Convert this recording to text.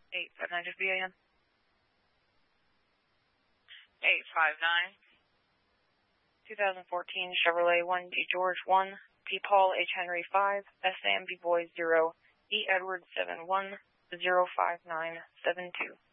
859 BAN. 859. 2014 Chevrolet 1D George 1, P. Paul H. Henry 5, SAM B. Boy 0, E. Edward 71, 05972.